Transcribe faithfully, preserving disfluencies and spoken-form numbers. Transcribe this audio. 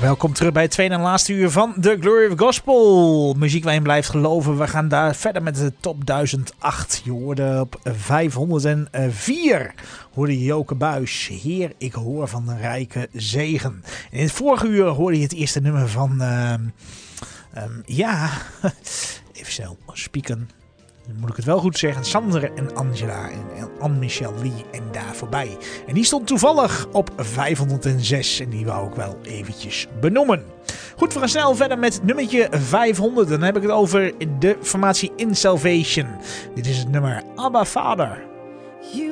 Welkom terug bij het tweede en laatste uur van The Glory of Gospel. Muziek waarin blijft geloven. We gaan daar verder met de top duizend acht. Je hoorde op vijfhonderdvier. Hoorde je Joke Buis. Heer, ik hoor van een rijke zegen. En in het vorige uur hoorde je het eerste nummer van... Uh, um, ja, even snel spieken. Dan moet ik het wel goed zeggen. Sander en Angela en Anne-Michelle Lee en daar voorbij. En die stond toevallig op vijfhonderdzes. En die wou ik wel eventjes benoemen. Goed, we gaan snel verder met nummertje vijfhonderd. Dan heb ik het over de formatie In Salvation. Dit is het nummer Abba Father.